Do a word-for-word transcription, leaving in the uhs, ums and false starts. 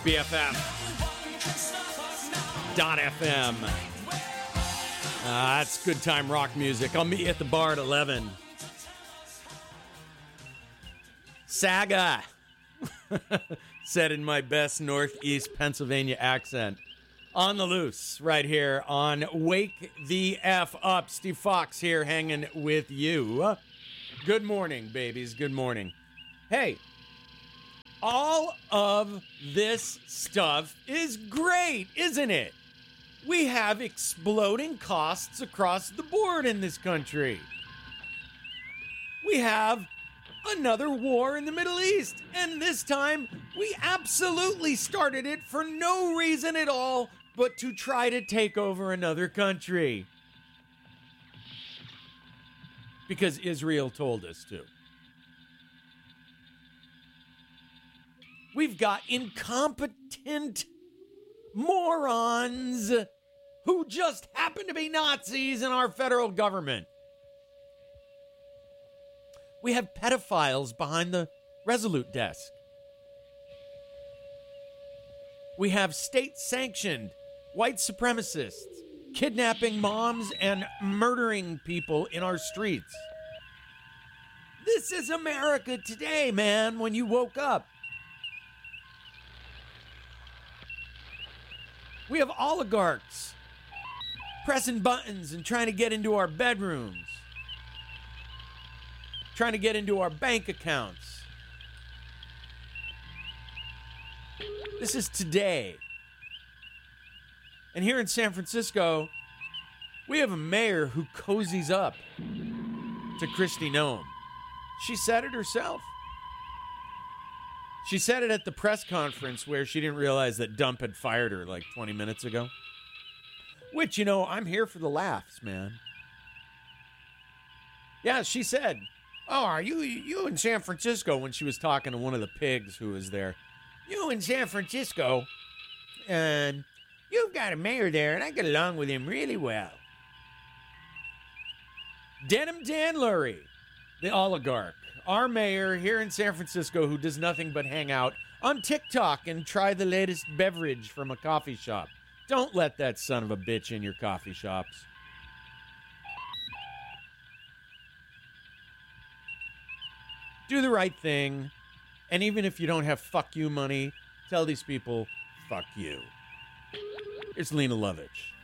B F M dot F M. Uh, that's good time rock music. I'll meet you at the bar at eleven. Saga. Said in my best Northeast Pennsylvania accent. On the loose right here on Wake the F Up. Steve Fox here hanging with you. Good morning, babies. Good morning. Hey, all of this stuff is great, isn't it? We have exploding costs across the board in this country. We have another war in the Middle East, and this time we absolutely started it for no reason at all but to try to take over another country. Because Israel told us to. We've got incompetent morons who just happen to be Nazis in our federal government. We have pedophiles behind the Resolute desk. We have state-sanctioned white supremacists kidnapping moms and murdering people in our streets. This is America today, man, when you woke up. We have oligarchs pressing buttons and trying to get into our bedrooms, trying to get into our bank accounts. This is today. And here in San Francisco, we have a mayor who cozies up to Kristi Noem. She said it herself. She said it at the press conference where she didn't realize that Dump had fired her like twenty minutes ago. Which, you know, I'm here for the laughs, man. Yeah, she said, oh, are you you in San Francisco, when she was talking to one of the pigs who was there. You in San Francisco, and you've got a mayor there, and I get along with him really well. Denim Dan Lurie, the oligarch, our mayor here in San Francisco, who does nothing but hang out on TikTok and try the latest beverage from a coffee shop. Don't let that son of a bitch in your coffee shops. Do the right thing. And even if you don't have fuck you money, tell these people, fuck you. Here's Lena Lovitch.